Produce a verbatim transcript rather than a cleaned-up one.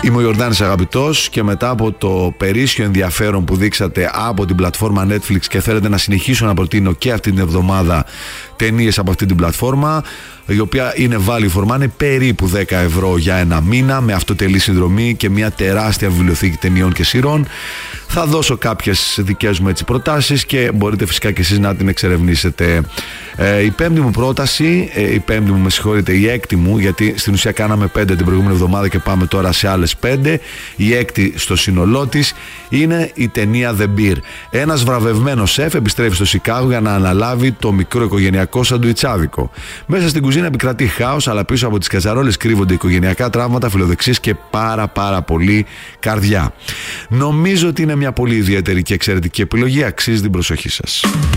Είμαι ο Ιορδάνης Αγαπητός και μετά από το περίσσιο ενδιαφέρον που δείξατε από την πλατφόρμα Netflix και θέλετε να συνεχίσω να προτείνω και αυτή την εβδομάδα ταινίες από αυτή την πλατφόρμα, η οποία είναι value for money, περίπου δέκα ευρώ για ένα μήνα, με αυτοτελή συνδρομή και μια τεράστια βιβλιοθήκη ταινιών και σειρών. Θα δώσω κάποιες δικές μου έτσι προτάσεις και μπορείτε φυσικά και εσείς να την εξερευνήσετε. Ε, η πέμπτη μου πρόταση, ε, η πέμπτη μου με συγχωρείτε, η έκτη μου, γιατί στην ουσία κάναμε πέντε την προηγούμενη εβδομάδα και πάμε τώρα σε άλλες πέντε. Η έκτη στο σύνολό της είναι η ταινία The Beer. Ένας βραβευμένος σεφ επιστρέφει στο Σικάγο για να αναλάβει το μικρό οικογενειακό σαντουιτσάδικο. Μέσα στην κουζίνα επικρατεί χάος, αλλά πίσω από τις κατσαρόλες κρύβονται οικογενειακά τραύματα, φιλοδεξίες και πάρα πάρα πολύ καρδιά. Νομίζω ότι είναι μια πολύ ιδιαίτερη και εξαιρετική επιλογή, αξίζει την προσοχή σας.